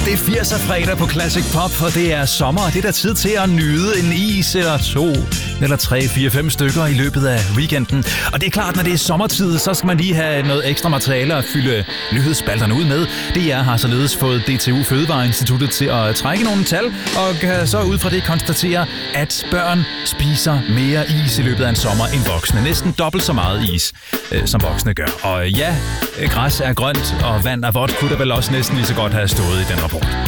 Det er 80'er fredag på Classic Pop, og det er sommer, og det er der tid til at nyde en is eller 2 eller 3, 4, 5 stykker i løbet af weekenden. Og det er klart, når det er sommertid, så skal man lige have noget ekstra materiale at fylde nyhedsspalterne ud med. DR har således fået DTU Fødevareinstituttet til at trække nogle tal, og kan så ud fra det konstatere, at børn spiser mere is i løbet af en sommer end voksne. Næsten dobbelt så meget is, som voksne gør. Og ja, græs er grønt, og vand er vådt, kunne der vel også næsten lige så godt have stået i den rapport.